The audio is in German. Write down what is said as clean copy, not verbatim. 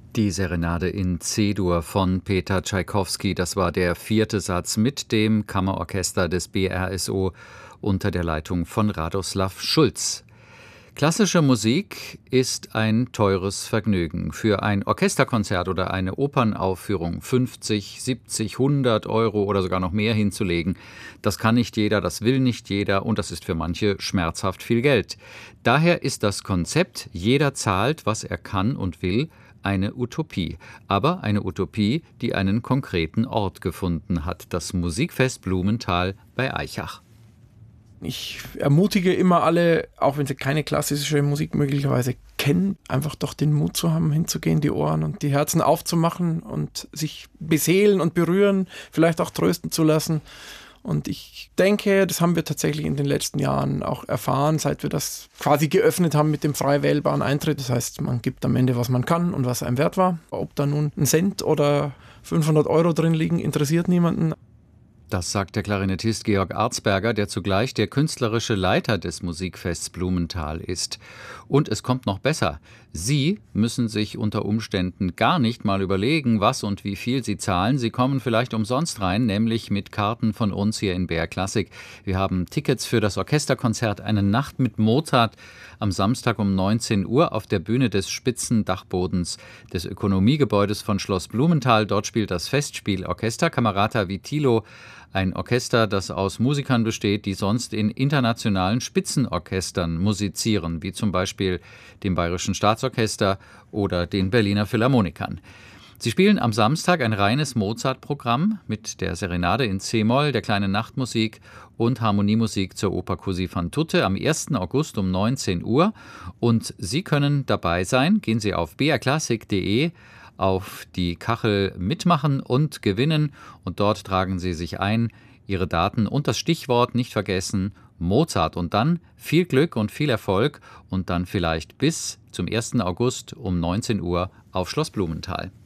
Die Serenade in C-Dur von Peter Tschaikowski, das war der 4. Satz mit dem Kammerorchester des BRSO unter der Leitung von Radoslav Schulz. Klassische Musik ist ein teures Vergnügen. Für ein Orchesterkonzert oder eine Opernaufführung 50, 70, 100 Euro oder sogar noch mehr hinzulegen, das kann nicht jeder, das will nicht jeder und das ist für manche schmerzhaft viel Geld. Daher ist das Konzept, jeder zahlt, was er kann und will, eine Utopie. Aber eine Utopie, die einen konkreten Ort gefunden hat, das Musikfest Blumenthal bei Aichach. Ich ermutige immer alle, auch wenn sie keine klassische Musik möglicherweise kennen, einfach doch den Mut zu haben, hinzugehen, die Ohren und die Herzen aufzumachen und sich beseelen und berühren, vielleicht auch trösten zu lassen. Und ich denke, das haben wir tatsächlich in den letzten Jahren auch erfahren, seit wir das quasi geöffnet haben mit dem frei wählbaren Eintritt. Das heißt, man gibt am Ende, was man kann und was einem wert war. Ob da nun ein Cent oder 500 Euro drin liegen, interessiert niemanden. Das sagt der Klarinettist Georg Arzberger, der zugleich der künstlerische Leiter des Musikfests Blumenthal ist. Und es kommt noch besser. Sie müssen sich unter Umständen gar nicht mal überlegen, was und wie viel Sie zahlen. Sie kommen vielleicht umsonst rein, nämlich mit Karten von uns hier in BR Classic. Wir haben Tickets für das Orchesterkonzert Eine Nacht mit Mozart am Samstag um 19 Uhr auf der Bühne des Spitzendachbodens des Ökonomiegebäudes von Schloss Blumenthal. Dort spielt das Festspielorchester Camerata Vitilo, ein Orchester, das aus Musikern besteht, die sonst in internationalen Spitzenorchestern musizieren, wie zum Beispiel dem Bayerischen Staatsorchester oder den Berliner Philharmonikern. Sie spielen am Samstag ein reines Mozart-Programm mit der Serenade in C-Moll, der kleinen Nachtmusik und Harmoniemusik zur Oper Così fan tutte am 1. August um 19 Uhr. Und Sie können dabei sein. Gehen Sie auf brklassik.de auf die Kachel mitmachen und gewinnen und dort tragen Sie sich ein, Ihre Daten und das Stichwort nicht vergessen, Mozart, und dann viel Glück und viel Erfolg und dann vielleicht bis zum 1. August um 19 Uhr auf Schloss Blumenthal.